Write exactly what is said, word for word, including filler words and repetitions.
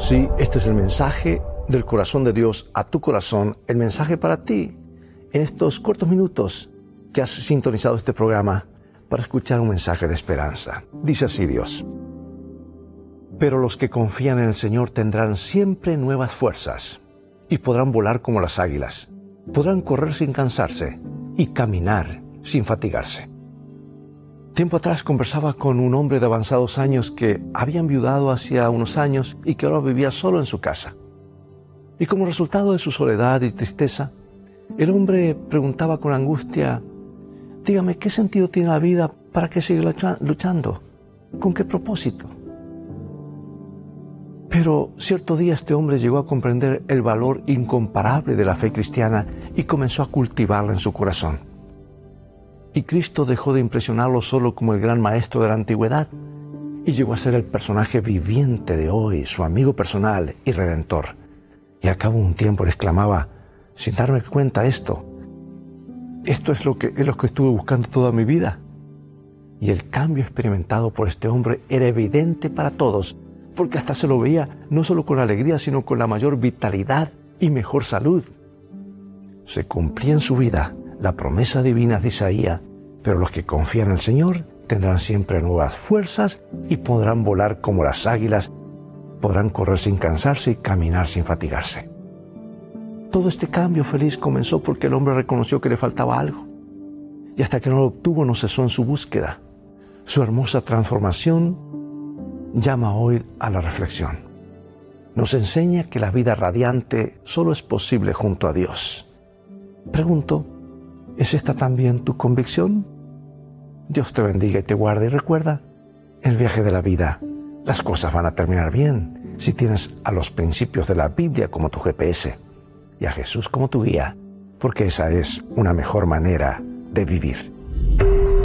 Sí, este es el mensaje del corazón de Dios a tu corazón, el mensaje para ti, en estos cortos minutos que has sintonizado este programa para escuchar un mensaje de esperanza. Dice así Dios: pero los que confían en el Señor tendrán siempre nuevas fuerzas y podrán volar como las águilas, podrán correr sin cansarse y caminar sin fatigarse. Tiempo atrás conversaba con un hombre de avanzados años que había enviudado hacía unos años y que ahora vivía solo en su casa. Y como resultado de su soledad y tristeza, el hombre preguntaba con angustia: dígame, ¿qué sentido tiene la vida? ¿Para qué sigue luchando? ¿Con qué propósito? Pero cierto día este hombre llegó a comprender el valor incomparable de la fe cristiana y comenzó a cultivarla en su corazón. Y Cristo dejó de impresionarlo solo como el gran maestro de la antigüedad y llegó a ser el personaje viviente de hoy, su amigo personal y redentor. Y al cabo de un tiempo le exclamaba, sin darme cuenta, esto, esto es lo que, es lo que estuve buscando toda mi vida. Y el cambio experimentado por este hombre era evidente para todos, porque hasta se lo veía no solo con alegría, sino con la mayor vitalidad y mejor salud. Se cumplía en su vida la promesa divina de Isaías: pero los que confían en el Señor tendrán siempre nuevas fuerzas y podrán volar como las águilas, podrán correr sin cansarse y caminar sin fatigarse. Todo este cambio feliz comenzó porque el hombre reconoció que le faltaba algo, y hasta que no lo obtuvo no cesó en su búsqueda. Su hermosa transformación llama hoy a la reflexión. Nos enseña que la vida radiante solo es posible junto a Dios. Pregunto, ¿es esta también tu convicción? Dios te bendiga y te guarde, y recuerda, en el viaje de la vida, las cosas van a terminar bien si tienes a los principios de la Biblia como tu G P S y a Jesús como tu guía, porque esa es una mejor manera de vivir.